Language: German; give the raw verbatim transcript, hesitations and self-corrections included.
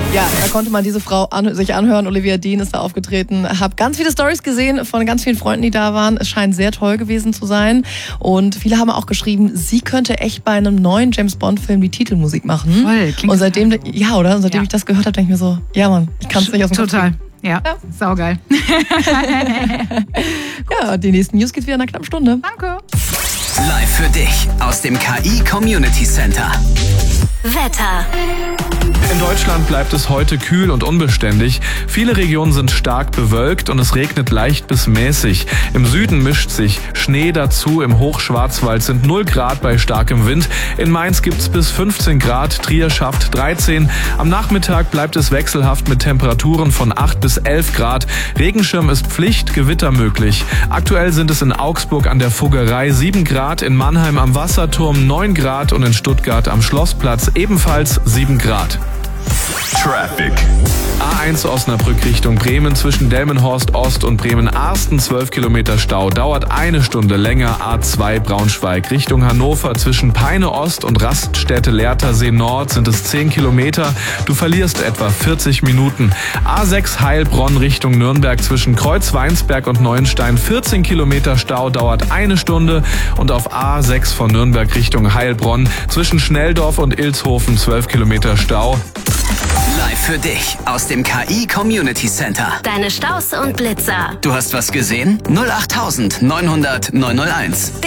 Ja, da konnte man diese Frau an, sich anhören. Olivia Dean ist da aufgetreten. Hab ganz viele Storys gesehen von ganz vielen Freunden, die da waren. Es scheint sehr toll gewesen zu sein. Und viele haben auch geschrieben, sie könnte echt bei einem neuen James-Bond-Film die Titelmusik machen. Voll, klingt Und seitdem, ja, oder? Und seitdem ja. ich das gehört habe, denke ich mir so, ja Mann, ich kann es nicht aus dem Total. Kopf Ja, ja. Saugeil. Ja, die nächsten News geht's wieder in einer knappen Stunde. Danke. Live für dich aus dem K I Community Center. Wetter. In Deutschland bleibt es heute kühl und unbeständig. Viele Regionen sind stark bewölkt und es regnet leicht bis mäßig. Im Süden mischt sich Schnee dazu. Im Hochschwarzwald sind null Grad bei starkem Wind. In Mainz gibt's bis fünfzehn Grad. Trier schafft dreizehn. Am Nachmittag bleibt es wechselhaft mit Temperaturen von acht bis elf Grad. Regenschirm ist Pflicht, Gewitter möglich. Aktuell sind es in Augsburg an der Fuggerei sieben Grad, in Mannheim am Wasserturm neun Grad und in Stuttgart am Schlossplatz ebenfalls sieben Grad. Traffic. A eins Osnabrück Richtung Bremen zwischen Delmenhorst Ost und Bremen-Arsten zwölf Kilometer Stau, dauert eine Stunde länger. A zwei Braunschweig Richtung Hannover zwischen Peine Ost und Raststätte Lehrtersee Nord sind es zehn Kilometer. Du verlierst etwa vierzig Minuten. A sechs Heilbronn Richtung Nürnberg zwischen Kreuzweinsberg und Neuenstein vierzehn Kilometer Stau, dauert eine Stunde. Und auf A sechs von Nürnberg Richtung Heilbronn zwischen Schnelldorf und Ilshofen zwölf Kilometer Stau. Live für dich aus dem K I Community Center. Deine Staus und Blitzer. Du hast was gesehen? null acht neunhundert neunhunderteins.